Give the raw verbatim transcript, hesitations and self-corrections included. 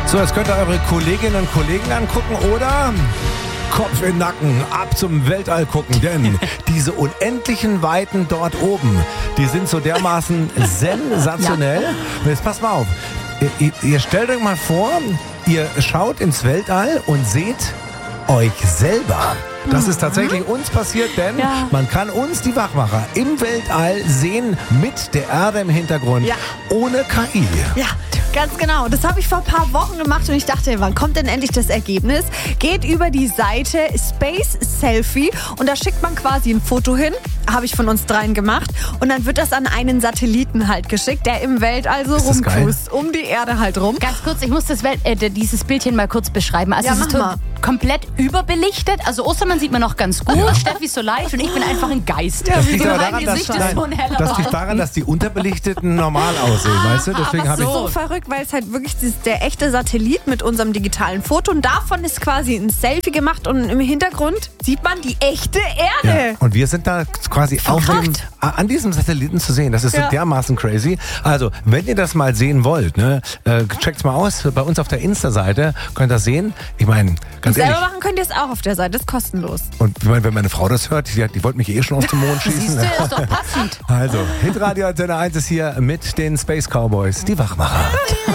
So, jetzt könnt ihr eure Kolleginnen und Kollegen angucken oder Kopf in den Nacken, ab zum Weltall gucken, denn diese unendlichen Weiten dort oben, die sind so dermaßen sensationell. Ja. Und jetzt passt mal auf, ihr, ihr stellt euch mal vor, ihr schaut ins Weltall und seht euch selber. Das ist tatsächlich uns passiert, denn ja. man kann uns, die Wachmacher, im Weltall sehen mit der Erde im Hintergrund, ja. ohne K I. Ja, ganz genau. Das habe ich vor ein paar Wochen gemacht und ich dachte, wann kommt denn endlich das Ergebnis? Geht über die Seite Space Selfie und da schickt man quasi ein Foto hin. Habe ich von uns dreien gemacht. Und dann wird das an einen Satelliten halt geschickt, der im Weltall so rumcruist, um die Erde halt rum. Ganz kurz, ich muss das Welt, äh, dieses Bildchen mal kurz beschreiben. Also ja, es ist mach mal. komplett überbelichtet. Also Ostermann sieht man noch ganz gut, ja. Steffi ist so leicht und ich bin einfach ein Geist. Ja, das liegt so aber daran, dass, nein, das liegt daran, dass die Unterbelichteten normal aussehen, ah, weißt du? Deswegen habe ich ich so verrückt, weil es halt wirklich das, der echte Satellit mit unserem digitalen Foto und davon ist quasi ein Selfie gemacht und im Hintergrund sieht man die echte Erde. Ja. Und wir sind da quasi auf dem, an diesem Satelliten zu sehen. Das ist ja. so dermaßen crazy. Also, wenn ihr das mal sehen wollt, ne, äh, checkt's mal aus. Bei uns auf der Insta-Seite könnt ihr das sehen. Ich meine, ganz und ehrlich. Selber machen könnt ihr es auch auf der Seite. Das ist kostenlos. Und ich meine, wenn meine Frau das hört, die, die wollte mich eh schon auf den Mond schießen. Siehst du, ist doch passend. Also, Hitradio Antenne eins ist hier mit den Space Cowboys, die Wachmacher.